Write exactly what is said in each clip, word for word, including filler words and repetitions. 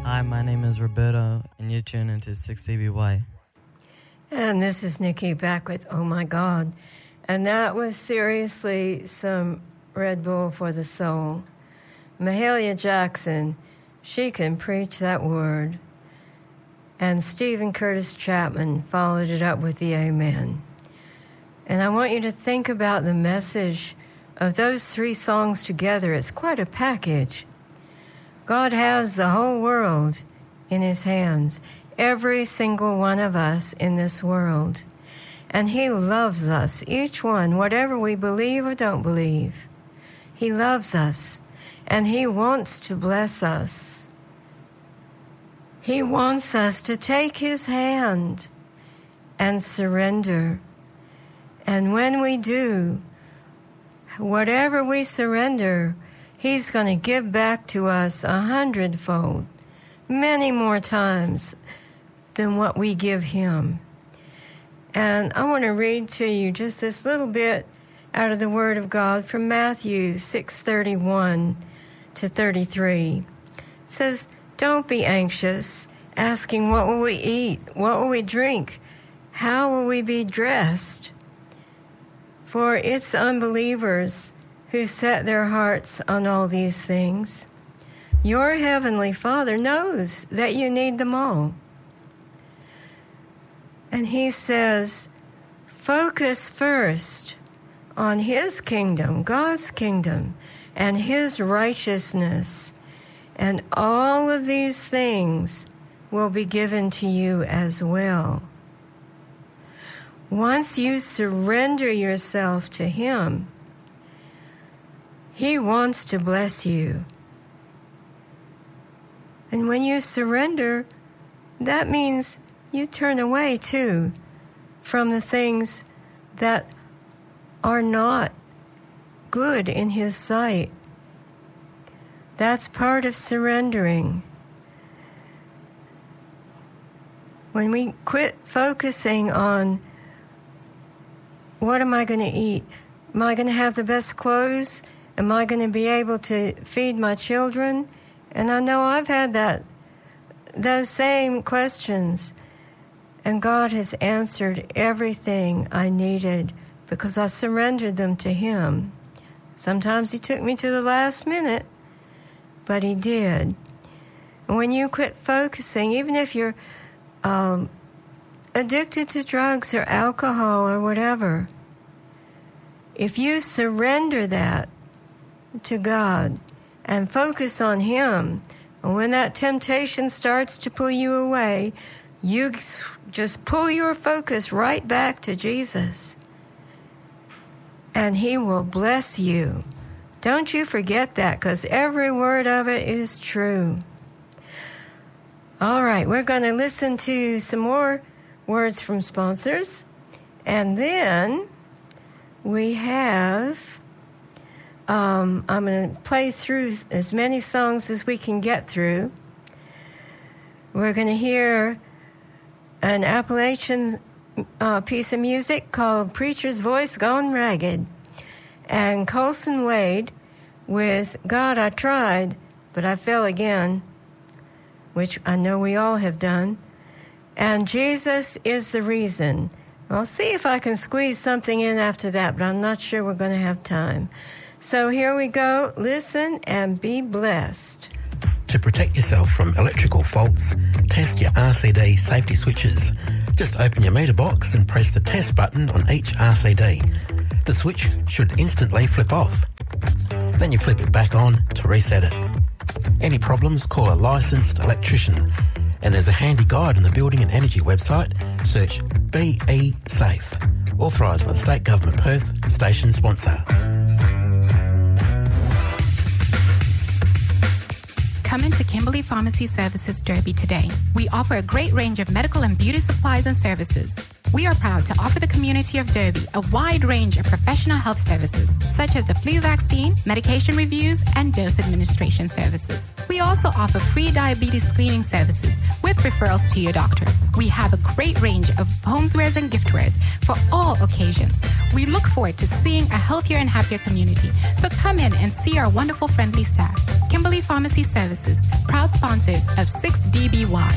Hi, my name is Roberto, and you're tuned into six D B Y. And this is Nikki back with Oh My God. And that was seriously some Red Bull for the soul. Mahalia Jackson, she can preach that word. And Stephen Curtis Chapman followed it up with the Amen. And I want you to think about the message of those three songs together. It's quite a package. God has the whole world in his hands, every single one of us in this world. And he loves us, each one, whatever we believe or don't believe. He loves us, and he wants to bless us. He wants us to take his hand and surrender. And when we do, whatever we surrender, he's going to give back to us a hundredfold, many more times than what we give him. And I want to read to you just this little bit out of the Word of God from Matthew six thirty-one to thirty-three. It says, "Don't be anxious, asking what will we eat, what will we drink, how will we be dressed? For it's unbelievers who set their hearts on all these things. Your heavenly Father knows that you need them all." And he says, focus first on his kingdom, God's kingdom, and his righteousness, and all of these things will be given to you as well. Once you surrender yourself to him, he wants to bless you. And when you surrender, that means you turn away, too, from the things that are not good in his sight. That's part of surrendering. When we quit focusing on, what am I going to eat? Am I going to have the best clothes? Am I going to be able to feed my children? And I know I've had that, those same questions. And God has answered everything I needed because I surrendered them to him. Sometimes he took me to the last minute, but he did. And when you quit focusing, even if you're um, addicted to drugs or alcohol or whatever, if you surrender that to God and focus on him, and when that temptation starts to pull you away, you just pull your focus right back to Jesus, and he will bless you. Don't you forget that, because every word of it is true. All right, we're going to listen to some more words from sponsors, and then we have, um, I'm going to play through as many songs as we can get through. We're going to hear an Appalachian uh, piece of music called Preacher's Voice Gone Ragged, and Colson Wade with God I Tried, But I Fell Again, which I know we all have done, and Jesus Is the Reason. I'll see if I can squeeze something in after that, but I'm not sure we're going to have time. So here we go. Listen and be blessed. To protect yourself from electrical faults, test your R C D safety switches. Just open your meter box and press the test button on each R C D. The switch should instantly flip off. Then you flip it back on to reset it. Any problems, call a licensed electrician. And there's a handy guide on the Building and Energy website. Search B E Safe. Authorised by the State Government Perth, station sponsor. Come into Kimberley Pharmacy Services Derby today. We offer a great range of medical and beauty supplies and services. We are proud to offer the community of Derby a wide range of professional health services, such as the flu vaccine, medication reviews, and dose administration services. We also offer free diabetes screening services with referrals to your doctor. We have a great range of homewares and giftwares for all occasions. We look forward to seeing a healthier and happier community. So come in and see our wonderful, friendly staff. Kimberly Pharmacy Services, proud sponsors of six D B Y.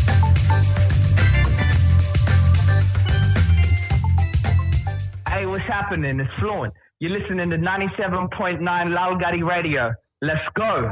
Hey, what's happening? It's Fluent. You're listening to ninety-seven point nine Lalgadi Radio. Let's go.